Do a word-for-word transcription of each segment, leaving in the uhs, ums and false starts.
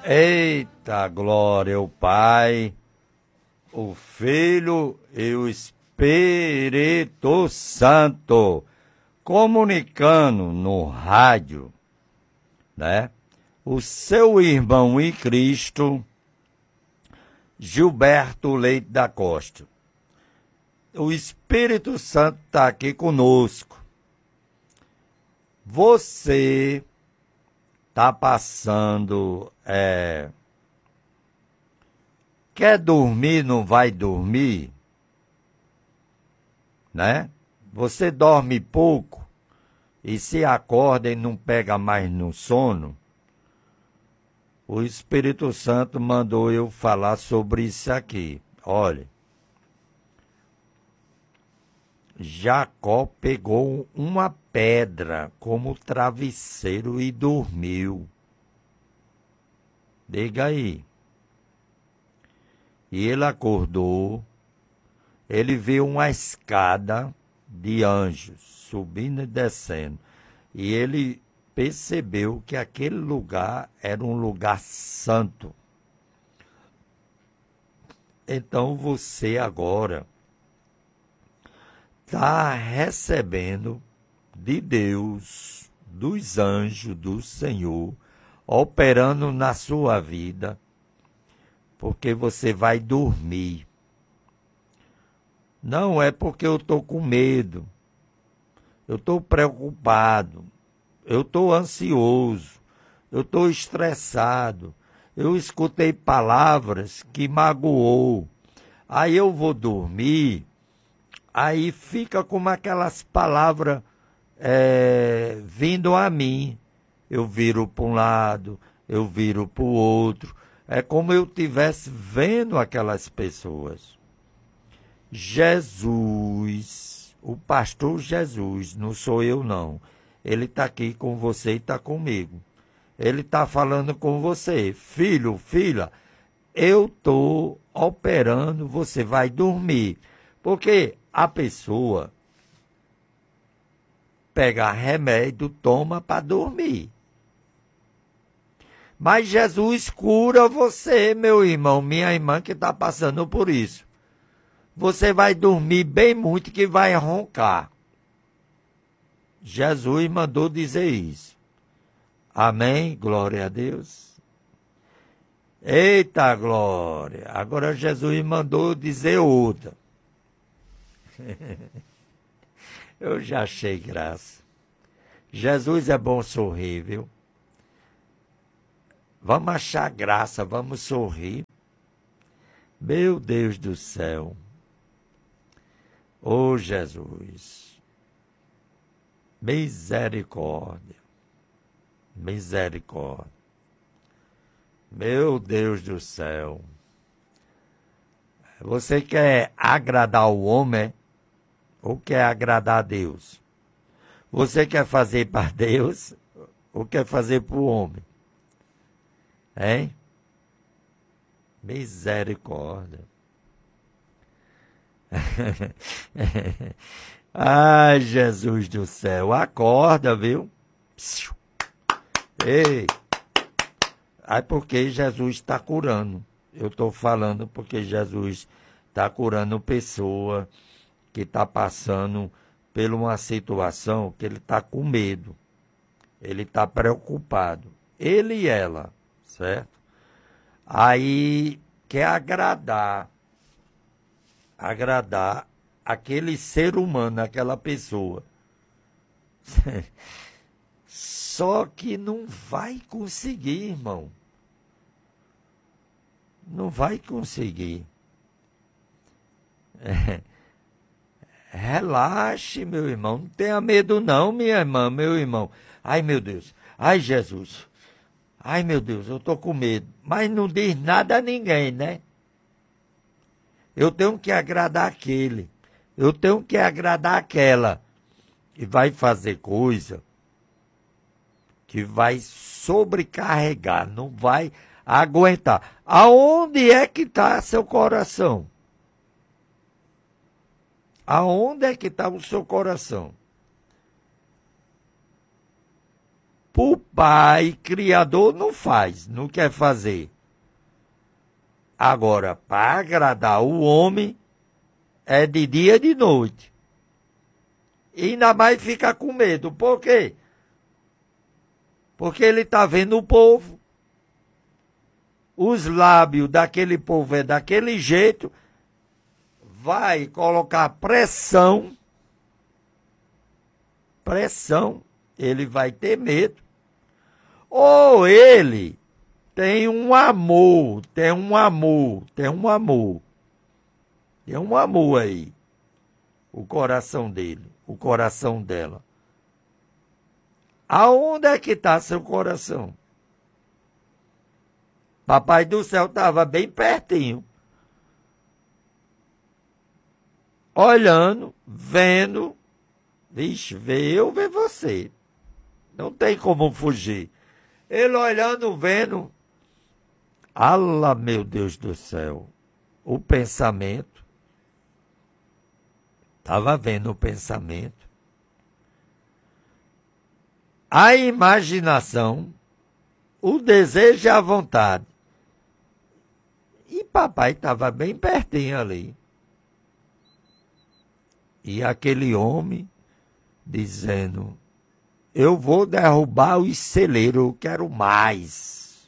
Eita glória, o Pai, o Filho e o Espírito Santo, comunicando no rádio, né? O seu irmão em Cristo, Gilberto Leite da Costa. O Espírito Santo está aqui conosco. Você está passando, é, quer dormir, não vai dormir, né? Você dorme pouco e se acorda e não pega mais no sono. O Espírito Santo mandou eu falar sobre isso aqui. Olha, Jacó pegou uma pedra como travesseiro e dormiu. Diga aí. E ele acordou, ele viu uma escada de anjos subindo e descendo. E ele percebeu que aquele lugar era um lugar santo. Então você agora está recebendo de Deus, dos anjos do Senhor, operando na sua vida, porque você vai dormir. Não é porque eu estou com medo, eu estou preocupado, eu estou ansioso, eu estou estressado, eu escutei palavras que magoou, aí eu vou dormir, aí fica como aquelas palavras é, vindo a mim. Eu viro para um lado, eu viro para o outro. É como eu estivesse vendo aquelas pessoas. Jesus, o pastor Jesus, não sou eu não. Ele está aqui com você e está comigo. Ele está falando com você. Filho, filha, eu estou operando, você vai dormir. Porque a pessoa pega remédio, toma para dormir. Mas Jesus cura você, meu irmão, minha irmã que está passando por isso. Você vai dormir bem muito que vai roncar. Jesus mandou dizer isso. Amém? Glória a Deus. Eita glória! Agora Jesus mandou dizer outra. Eu já achei graça. Jesus é bom sorrir, viu? Vamos achar graça, vamos sorrir. Meu Deus do céu. Ô Jesus. Misericórdia. Misericórdia. Meu Deus do céu. Você quer agradar o homem ou quer agradar a Deus? Você quer fazer para Deus ou quer fazer para o homem? Hein? Misericórdia. Ai, Jesus do céu, acorda, viu? Ei! Aí porque Jesus está curando. Eu estou falando porque Jesus está curando pessoa que está passando por uma situação que ele está com medo. Ele está preocupado. Ele e ela, certo? Aí quer agradar, agradar aquele ser humano, aquela pessoa. Só que não vai conseguir, irmão. Não vai conseguir. É. Relaxe, meu irmão. Não tenha medo não, minha irmã, meu irmão. Ai, meu Deus. Ai, Jesus. Ai, meu Deus, eu estou com medo. Mas não diz nada a ninguém, né? Eu tenho que agradar aquele. Eu tenho que agradar aquela. E vai fazer coisa que vai sobrecarregar, não vai aguentar. Aonde é que está seu coração? Aonde é que está o seu coração? O pai criador não faz, não quer fazer. Agora, para agradar o homem, é de dia e de noite. E ainda mais fica com medo. Por quê? Porque ele está vendo o povo. Os lábios daquele povo é daquele jeito. Vai colocar pressão. Pressão. Ele vai ter medo. Ou ele tem um amor, tem um amor, tem um amor. Tem um amor aí. O coração dele, o coração dela. Aonde é que está seu coração? Papai do céu estava bem pertinho. Olhando, vendo. Vixe, vê eu, vê você. Não tem como fugir. Ele olhando, vendo. Allah, meu Deus do céu. O pensamento. Estava vendo o pensamento. A imaginação. O desejo e a vontade. E papai estava bem pertinho ali. E aquele homem dizendo: eu vou derrubar os celeiros, eu quero mais.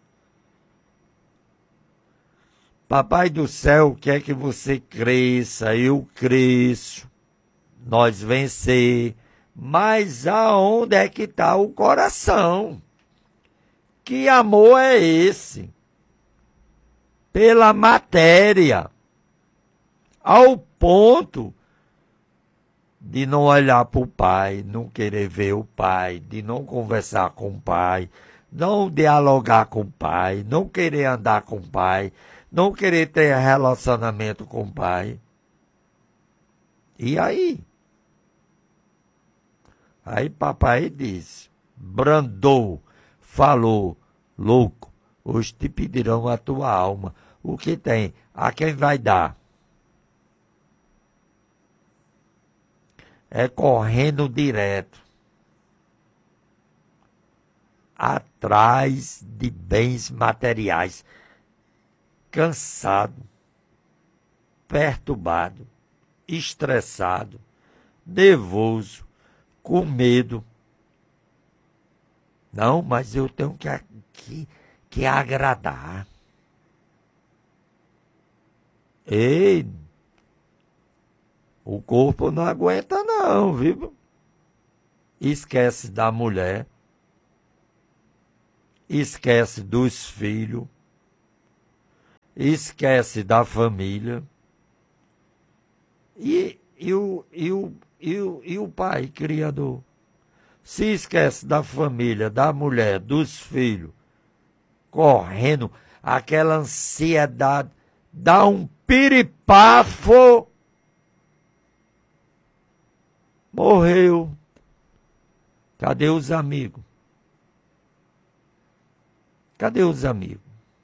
Papai do céu quer que você cresça, eu cresço, nós vencer. Mas aonde é que está o coração? Que amor é esse? Pela matéria, ao ponto de não olhar para o pai, não querer ver o pai, de não conversar com o pai, não dialogar com o pai, não querer andar com o pai, não querer ter relacionamento com o pai. E aí? Aí papai disse, brandou, falou: louco, hoje te pedirão a tua alma. O que tem? A quem vai dar? É correndo direto atrás de bens materiais, cansado, perturbado, estressado, nervoso, com medo. Não, mas eu tenho que, que, que agradar. Ei, o corpo não aguenta não, viu? Esquece da mulher, esquece dos filhos, esquece da família. E, e, o, e, o, e, o, e o pai criador? Se esquece da família, da mulher, dos filhos, correndo, aquela ansiedade, dá um piripafo, morreu. Cadê os amigos? Cadê os amigos?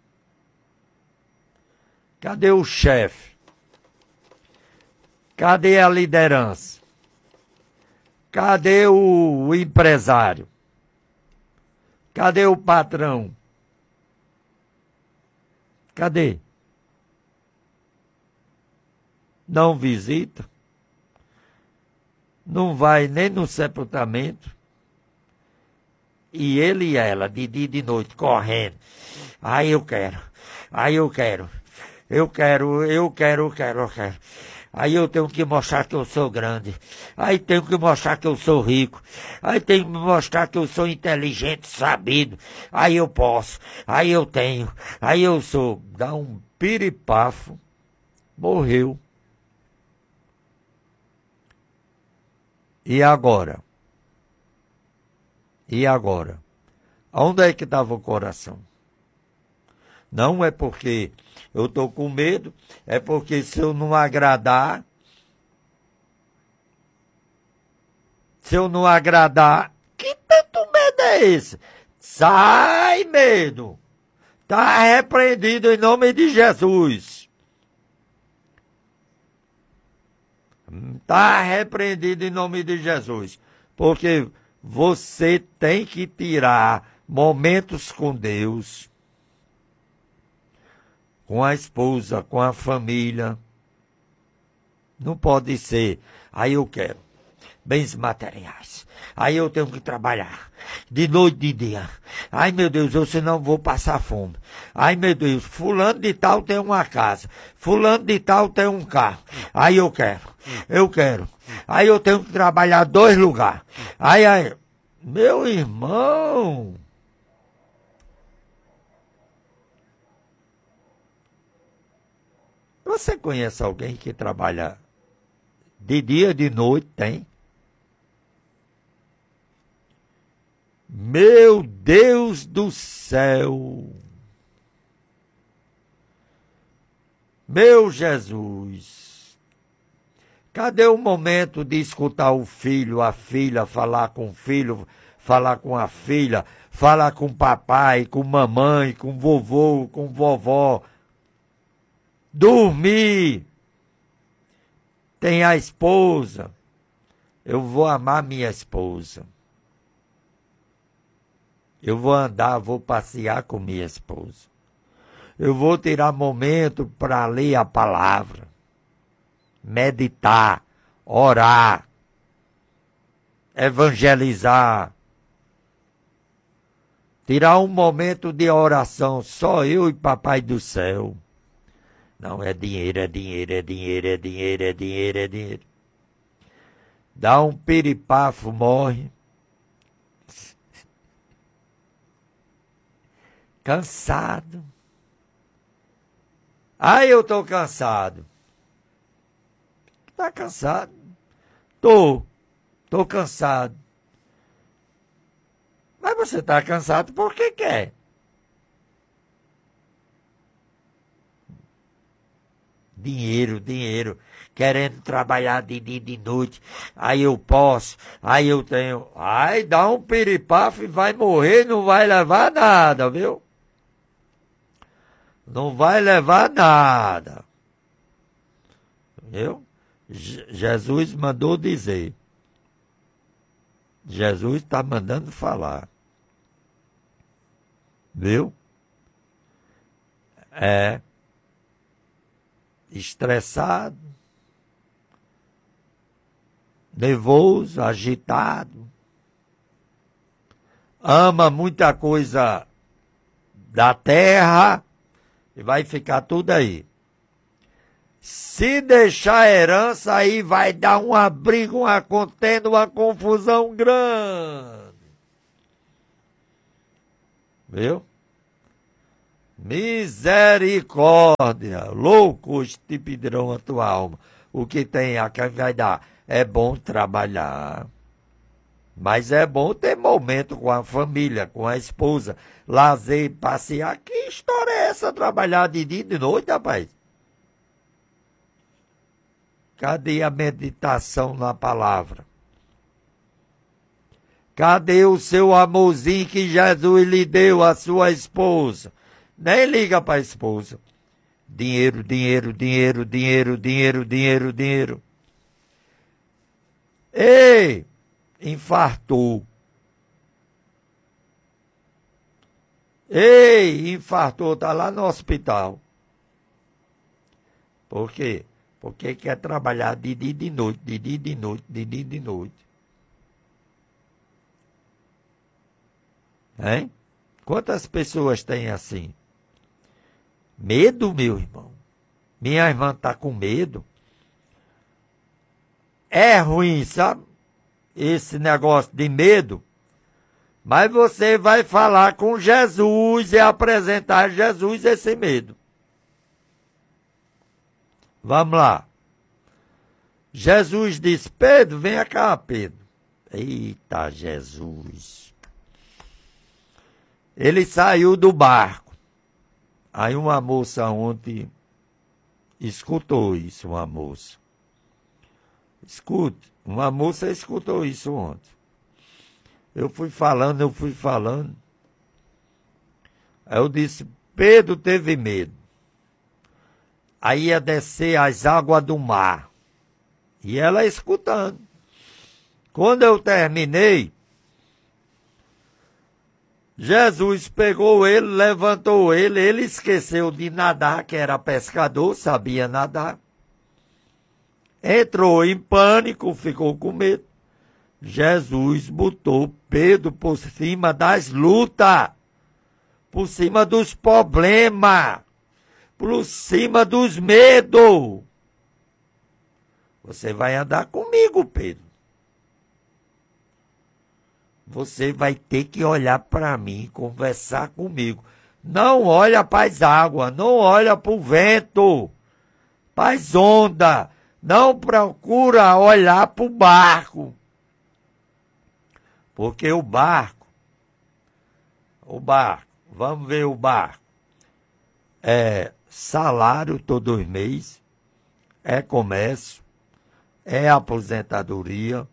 Cadê o chefe? Cadê a liderança? Cadê o, o empresário? Cadê o patrão? Cadê? Não visita? Não vai nem no sepultamento? E ele e ela, de dia e de noite, correndo. Ai, eu quero. Ai, eu quero. Eu quero, eu quero, eu quero, eu quero. Aí eu tenho que mostrar que eu sou grande. Aí tenho que mostrar que eu sou rico. Aí tenho que mostrar que eu sou inteligente, sabido. Aí eu posso. Aí eu tenho. Aí eu sou. Dá um piripafo. Morreu. E agora? E agora? Onde é que estava o coração? Não é porque eu estou com medo, é porque se eu não agradar, se eu não agradar, que tanto medo é esse? Sai, medo! Está repreendido em nome de Jesus. Está repreendido em nome de Jesus. Porque você tem que tirar momentos com Deus, com a esposa, com a família. Não pode ser, aí eu quero bens materiais, aí eu tenho que trabalhar de noite e de dia. Ai, meu Deus, eu senão vou passar fome. Ai, meu Deus, fulano de tal tem uma casa, fulano de tal tem um carro. Aí eu quero, eu quero. Aí eu tenho que trabalhar dois lugares. Aí, aí, meu irmão, você conhece alguém que trabalha de dia, de noite? Tem? Meu Deus do céu! Meu Jesus! Cadê o momento de escutar o filho, a filha, falar com o filho, falar com a filha, falar com o papai, com mamãe, com o vovô, com vovó? Dormir! Tem a esposa. Eu vou amar minha esposa. Eu vou andar, vou passear com minha esposa. Eu vou tirar momento para ler a palavra, meditar, orar, evangelizar. Tirar um momento de oração, só eu e Papai do Céu. Não é dinheiro, é dinheiro, é dinheiro, é dinheiro, é dinheiro, é dinheiro. Dá um piripafo, morre. Cansado. Ai, eu tô cansado. Tá cansado? Tô. Tô cansado. Mas você tá cansado porque quer. Dinheiro, dinheiro. Querendo trabalhar de dia e de noite. Aí eu posso. Aí eu tenho. Ai, dá um piripafo e vai morrer, não vai levar nada, viu? Não vai levar nada. Viu? Jesus mandou dizer. Jesus está mandando falar. Viu? É. Estressado. Nervoso, agitado. Ama muita coisa da terra. E vai ficar tudo aí. Se deixar a herança, aí vai dar uma briga, uma contenda, uma confusão grande. Viu? Misericórdia. Loucos te pedirão a tua alma. O que tem a quem vai dar? É bom trabalhar. Mas é bom ter momento com a família, com a esposa, lazer, passear. Que história é essa, trabalhar de dia e de noite, rapaz? Cadê a meditação na palavra? Cadê o seu amorzinho que Jesus lhe deu à sua esposa? Nem liga para a esposa. Dinheiro, dinheiro, dinheiro, dinheiro, dinheiro, dinheiro, dinheiro. Ei! Infartou. Ei, infartou, tá lá no hospital. Por quê? Porque quer trabalhar de dia e de noite, de dia e de noite, de dia e de noite. Hein? Quantas pessoas têm assim? Medo, meu irmão. Minha irmã tá com medo. É ruim, sabe? Esse negócio de medo, mas você vai falar com Jesus e apresentar a Jesus esse medo. Vamos lá. Jesus disse, Pedro, vem cá, Pedro. Eita, Jesus. Ele saiu do barco. Aí uma moça ontem escutou isso, uma moça. Escute. Uma moça escutou isso ontem. Eu fui falando, eu fui falando. Aí eu disse, Pedro teve medo. Aí ia descer as águas do mar. E ela escutando. Quando eu terminei, Jesus pegou ele, levantou ele, ele esqueceu de nadar, que era pescador, sabia nadar. Entrou em pânico, ficou com medo. Jesus botou Pedro por cima das lutas, por cima dos problemas, por cima dos medos. Você vai andar comigo, Pedro. Você vai ter que olhar para mim, conversar comigo. Não olha para as águas, não olha para o vento, para as ondas. Não procura olhar para o barco. Porque o barco, o barco, vamos ver o barco. É salário todos os meses, é comércio, é aposentadoria.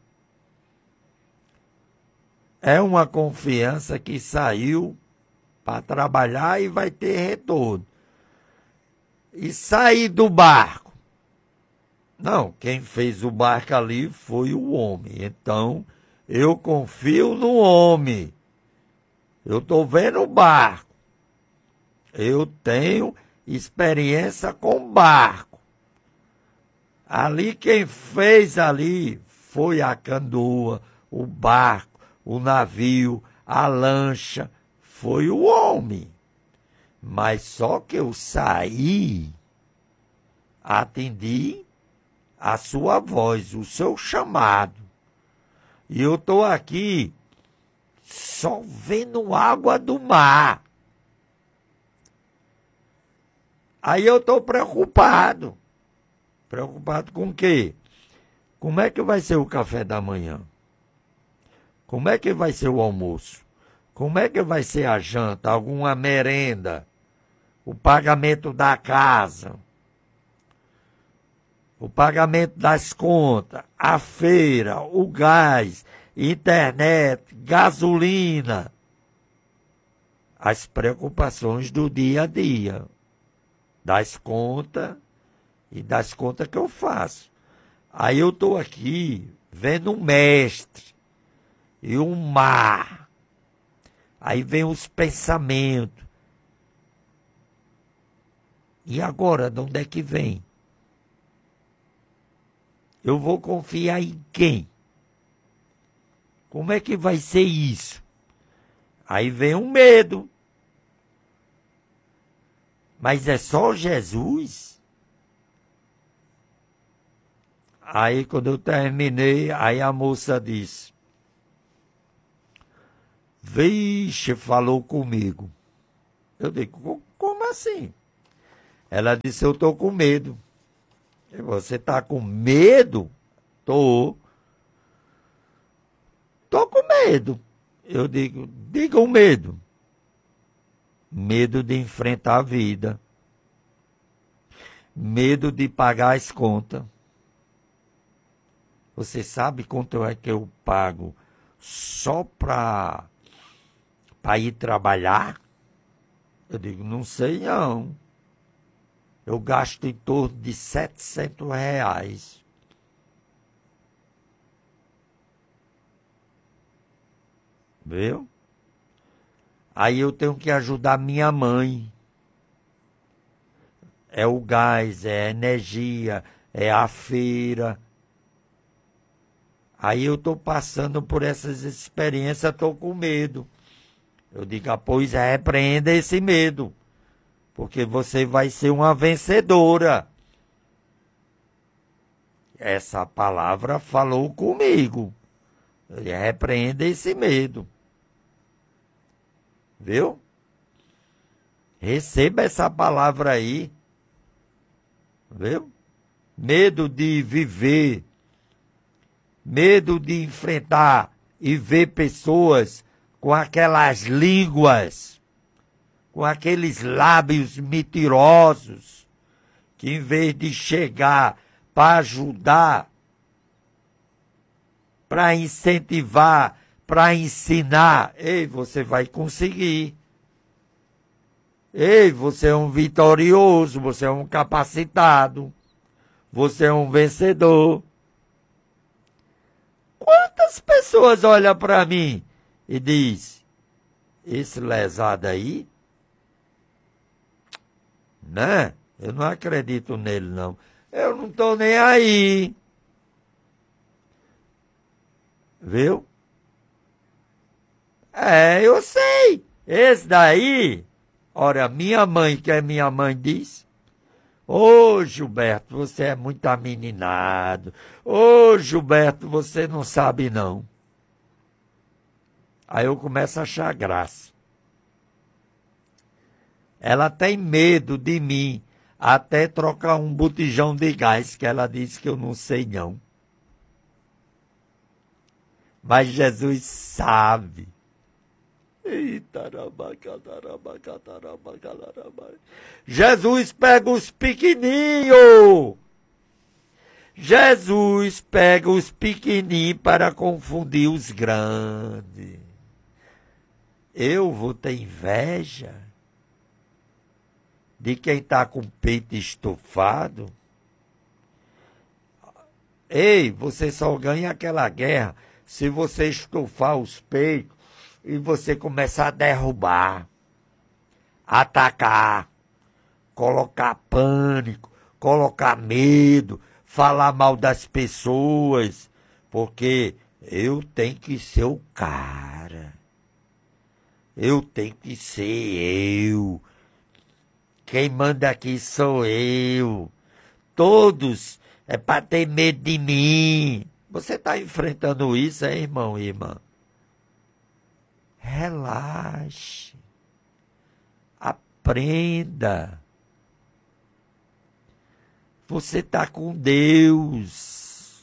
É uma confiança que saiu para trabalhar e vai ter retorno. E sair do barco. Não, quem fez o barco ali foi o homem. Então, eu confio no homem. Eu estou vendo o barco. Eu tenho experiência com barco. Ali quem fez ali foi a canoa, o barco, o navio, a lancha, foi o homem. Mas só que eu saí, atendi a sua voz, o seu chamado. E eu estou aqui só vendo água do mar. Aí eu estou preocupado. Preocupado com o quê? Como é que vai ser o café da manhã? Como é que vai ser o almoço? Como é que vai ser a janta? Alguma merenda? O pagamento da casa? O pagamento das contas? A feira? O gás? Internet? Gasolina? As preocupações do dia a dia. Das contas e das contas que eu faço. Aí eu estou aqui vendo um mestre. E um mar. Aí vem os pensamentos. E agora, de onde é que vem? Eu vou confiar em quem? Como é que vai ser isso? Aí vem um medo. Mas é só Jesus? Aí quando eu terminei, aí a moça disse: Vixe, falou comigo. Eu digo, como assim? Ela disse, eu estou com medo. E você está com medo? Tô. Tô com medo. Eu digo, diga o medo. Medo de enfrentar a vida. Medo de pagar as contas. Você sabe quanto é que eu pago só para para ir trabalhar? Eu digo, não sei não. Eu gasto em torno de setecentos reais. Viu? Aí eu tenho que ajudar minha mãe. É o gás, é a energia, é a feira. Aí eu estou passando por essas experiências, estou com medo. Eu digo, ah, pois repreenda esse medo, porque você vai ser uma vencedora. Essa palavra falou comigo. Ele repreenda esse medo. Viu? Receba essa palavra aí. Viu? Medo de viver. Medo de enfrentar e ver pessoas com aquelas línguas, com aqueles lábios mentirosos, que em vez de chegar para ajudar, para incentivar, para ensinar, ei, você vai conseguir. Ei, você é um vitorioso, você é um capacitado, você é um vencedor. Quantas pessoas olham para mim e diz, esse lesado aí, né? Eu não acredito nele, não. Eu não estou nem aí. Viu? É, eu sei. Esse daí, ora, minha mãe, que é minha mãe, diz: Ô, Gilberto, você é muito ameninado. Ô, Gilberto, você não sabe, não. Aí eu começo a achar graça. Ela tem medo de mim, até trocar um botijão de gás, que ela disse que eu não sei, não. Mas Jesus sabe. Jesus pega os pequeninhos. Jesus pega os pequenininhos para confundir os grandes. Eu vou ter inveja de quem está com o peito estufado. Ei, você só ganha aquela guerra se você estufar os peitos e você começar a derrubar, atacar, colocar pânico, colocar medo, falar mal das pessoas, porque eu tenho que ser o cara. Eu tenho que ser eu. Quem manda aqui sou eu. Todos é para ter medo de mim. Você está enfrentando isso, hein, irmão e irmã? Relaxe. Aprenda. Você está com Deus.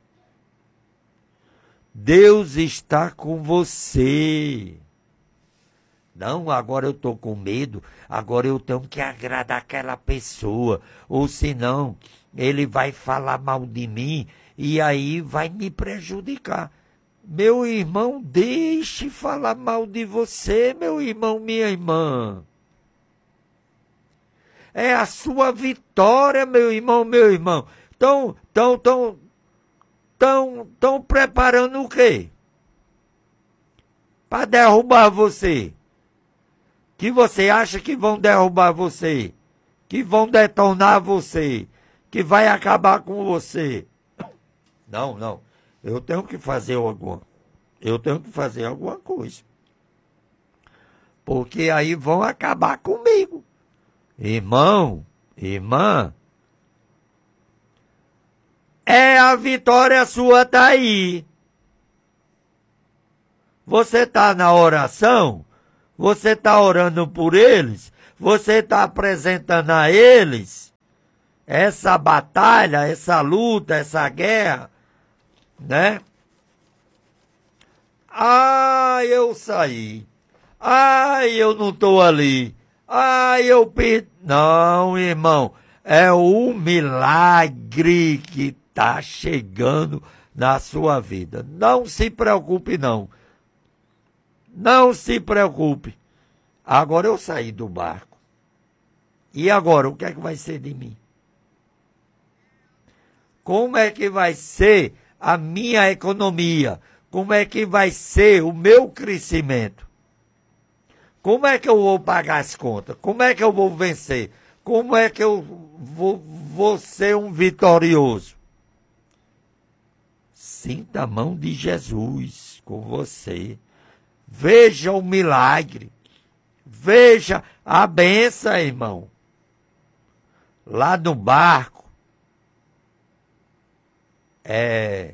Deus está com você. Não, agora eu estou com medo, agora eu tenho que agradar aquela pessoa, ou senão ele vai falar mal de mim e aí vai me prejudicar. Meu irmão, deixe falar mal de você, meu irmão, minha irmã. É a sua vitória, meu irmão, meu irmão. Estão, estão, estão, estão, estão preparando o quê? Para derrubar você. Que você acha que vão derrubar você, que vão detonar você, que vai acabar com você. Não, não. Eu tenho que fazer alguma, eu tenho que fazer alguma coisa. Porque aí vão acabar comigo. Irmão, irmã, é a vitória sua daí. Você está na oração? Você está orando por eles? Você está apresentando a eles essa batalha, essa luta, essa guerra, né? Ah, eu saí. Ah, eu não estou ali. Ah, eu perdi. Não, irmão, é um milagre que está chegando na sua vida. Não se preocupe, não. Não se preocupe. Agora eu saí do barco. E agora, o que é que vai ser de mim? Como é que vai ser a minha economia? Como é que vai ser o meu crescimento? Como é que eu vou pagar as contas? Como é que eu vou vencer? Como é que eu vou, vou ser um vitorioso? Sinta a mão de Jesus com você. Veja o milagre. Veja a bênção, irmão. Lá no barco, é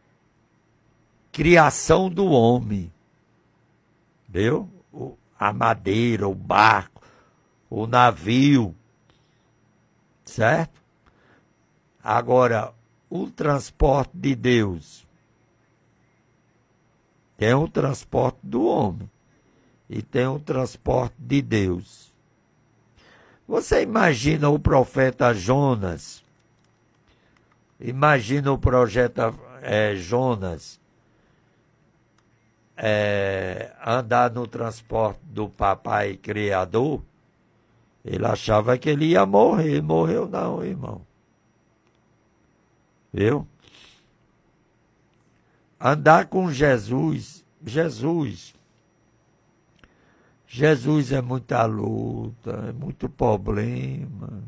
criação do homem. Viu? O, a madeira, o barco, o navio. Certo? Agora, o transporte de Deus. Tem o transporte do homem e tem o transporte de Deus. Você imagina o profeta Jonas, imagina o projeto é, Jonas é, andar no transporte do papai criador? Ele achava que ele ia morrer, morreu não, irmão. Viu? Andar com Jesus, Jesus Jesus é muita luta, é muito problema.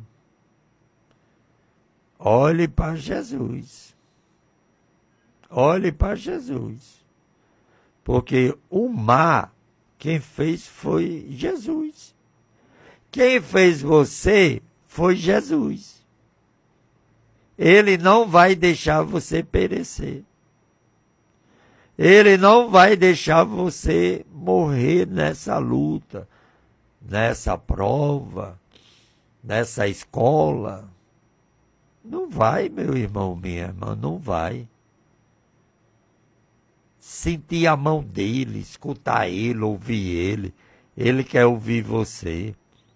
Olhe para Jesus. Olhe para Jesus. Porque o mar, quem fez foi Jesus. Quem fez você foi Jesus. Ele não vai deixar você perecer. Ele não vai deixar você morrer nessa luta, nessa prova, nessa escola. Não vai, meu irmão, minha irmã, não vai. Sentir a mão dele, escutar ele, ouvir ele. Ele quer ouvir você.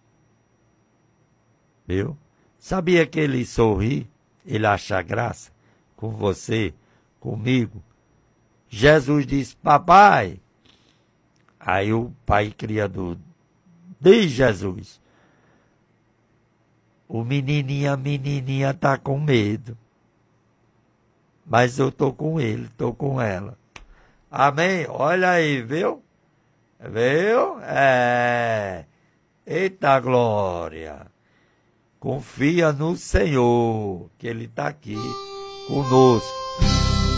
Viu? Sabia que ele sorri, ele acha graça com você, comigo? Jesus disse, papai. Aí o pai criador diz, Jesus, o menininho, a menininha tá com medo. Mas eu tô com ele, tô com ela. Amém? Olha aí, viu? Viu? É. Eita glória. Confia no Senhor, que Ele está aqui conosco.